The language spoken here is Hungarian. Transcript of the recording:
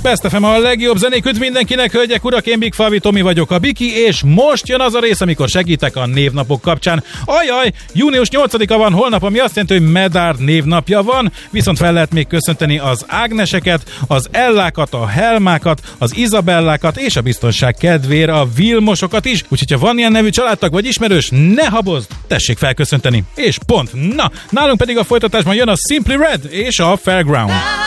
Best FM a legjobb zenék, üdv mindenkinek, hölgyek, urak, én Big Favi Tomi vagyok, a Biki, és most jön az a rész, amikor segítek a névnapok kapcsán. Ajaj, június 8-a van holnap, ami azt jelenti, hogy Medard névnapja van, viszont fel lehet még köszönteni az Ágneseket, az Ellákat, a Helmákat, az Izabellákat, és a biztonság kedvére a Vilmosokat is, úgyhogy ha van ilyen nevű családtag vagy ismerős, ne habozd, tessék felköszönteni. És pont. Na, nálunk pedig a folytatásban jön a Simply Red és a Fairground.